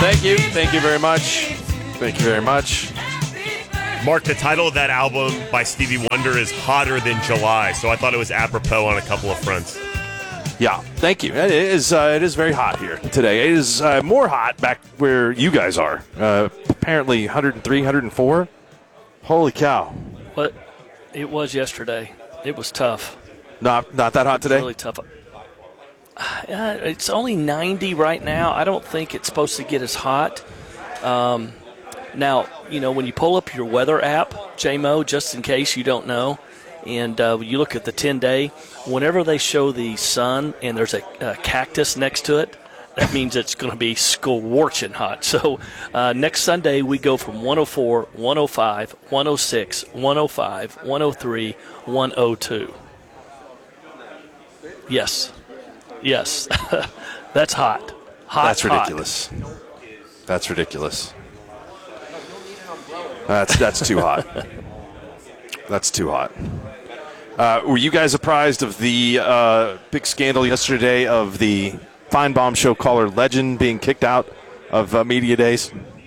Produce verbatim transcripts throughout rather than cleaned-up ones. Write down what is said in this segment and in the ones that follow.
Thank you. Thank you very much. Thank you very much. Mark, the title of that album by Stevie Wonder is Hotter Than July, so I thought it was apropos on a couple of fronts. Yeah, thank you. It is uh, it is very hot here today. It is uh, more hot back where you guys are. Uh, apparently one hundred three, one hundred four. Holy cow. But it was yesterday. It was tough. Not not that hot today? Really tough. Uh, it's only ninety right now. I don't think it's supposed to get as hot. Um, now, you know, when you pull up your weather app, J M O, just in case you don't know, and uh, you look at the ten-day, whenever they show the sun and there's a, a cactus next to it, that means it's going to be scorching hot. So uh, next Sunday we go from one oh four, one oh five, one oh six, one oh five, one oh three, one oh two. Yes. Yes. That's hot. Hot. That's ridiculous. Hot. That's ridiculous. That's that's too hot. That's too hot. Uh, were you guys surprised of the uh, big scandal yesterday of the Feinbaum show caller Legend being kicked out of uh, media days?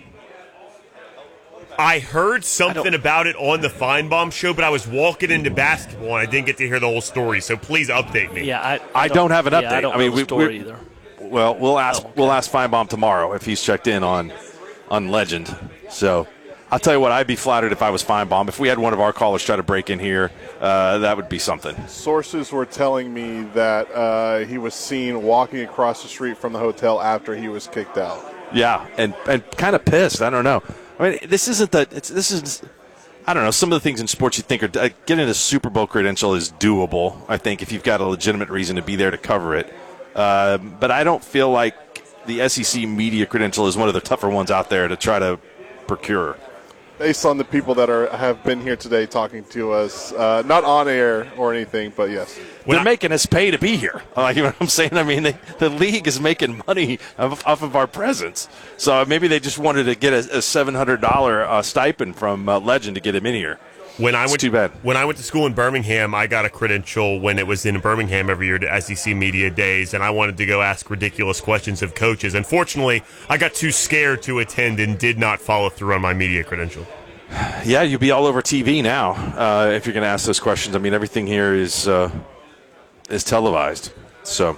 I heard something I about it on the Feinbaum show, but I was walking into basketball and I didn't get to hear the whole story. So please update me. Yeah, I, I, I don't, don't have an update. Yeah, I, don't I mean, know we, the story we, either. Well, we'll ask oh, okay. we'll ask Feinbaum tomorrow if he's checked in on on Legend. So I'll tell you what, I'd be flattered if I was Feinbaum. If we had one of our callers try to break in here, uh, that would be something. Sources were telling me that uh, he was seen walking across the street from the hotel after he was kicked out. Yeah, and and kind of pissed. I don't know. I mean, this isn't the. It's, this is. I don't know. Some of the things in sports you think are uh, getting a Super Bowl credential is doable. I think if you've got a legitimate reason to be there to cover it, uh, but I don't feel like the S E C media credential is one of the tougher ones out there to try to procure. Based on the people that are have been here today talking to us, uh, not on air or anything, but yes. They're I, making us pay to be here. Uh, you know what I'm saying? I mean, they, the league is making money off, off of our presence. So maybe they just wanted to get a, a seven hundred dollars uh, stipend from uh, Legend to get him in here. When I it's went too bad. When I went to school in Birmingham, I got a credential when it was in Birmingham every year to S E C Media Days, and I wanted to go ask ridiculous questions of coaches. Unfortunately, I got too scared to attend and did not follow through on my media credential. Yeah, you'll be all over T V now uh, if you're going to ask those questions. I mean, everything here is uh, is televised. So,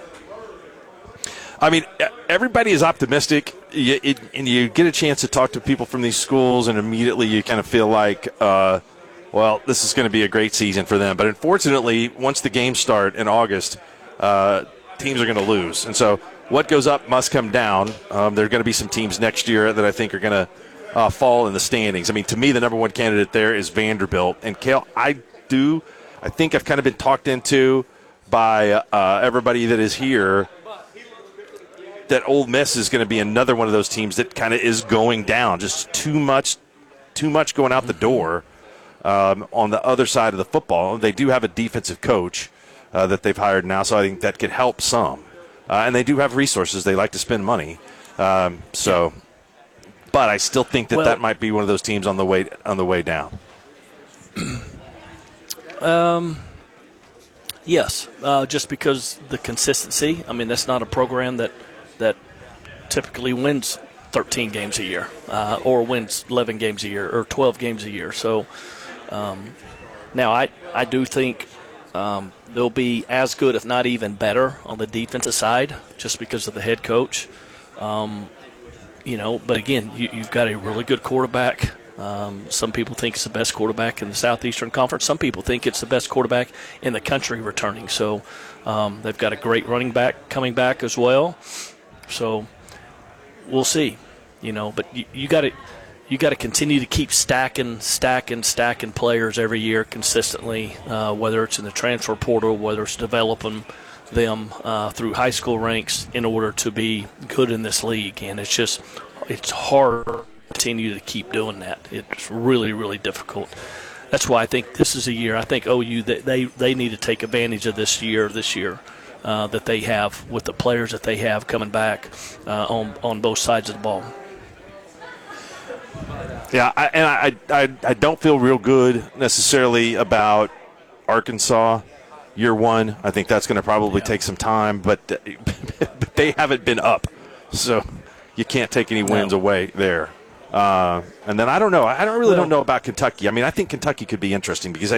I mean, everybody is optimistic, you, it, and you get a chance to talk to people from these schools, and immediately you kind of feel like, uh, well, this is going to be a great season for them. But unfortunately, once the games start in August, uh, teams are going to lose. And so what goes up must come down. Um, there are going to be some teams next year that I think are going to Uh, fall in the standings. I mean, to me, the number one candidate there is Vanderbilt. And, Cale, I do, I think I've kind of been talked into by uh, everybody that is here that Ole Miss is going to be another one of those teams that kind of is going down. Just too much, too much going out the door um, on the other side of the football. They do have a defensive coach uh, that they've hired now, so I think that could help some. Uh, and they do have resources. They like to spend money. Um, so... But I still think that well, that might be one of those teams on the way on the way down. Um, yes, uh, just because the consistency. I mean, that's not a program that that typically wins thirteen games a year, uh, or wins eleven games a year, or twelve games a year. So um, now I I do think um, they'll be as good, if not even better, on the defensive side, just because of the head coach. Um, You know, but again, you, you've got a really good quarterback. Um, some people think it's the best quarterback in the Southeastern Conference. Some people think it's the best quarterback in the country returning. So um, they've got a great running back coming back as well. So we'll see. You know, but you, you got to you got to continue to keep stacking, stacking, stacking players every year consistently. Uh, whether it's in the transfer portal, whether it's developing them uh, through high school ranks in order to be good in this league. And it's just, it's hard to continue to keep doing that. It's really, really difficult. That's why I think this is a year, I think O U, they, they, they need to take advantage of this year, this year uh, that they have with the players that they have coming back uh, on, on both sides of the ball. Yeah, I, and I, I, I don't feel real good necessarily about Arkansas year one. I think that's going to probably yeah. take some time, but, but they haven't been up. So you can't take any wins no. away there. Uh, and then I don't know. I don't really well, don't know about Kentucky. I mean, I think Kentucky could be interesting because I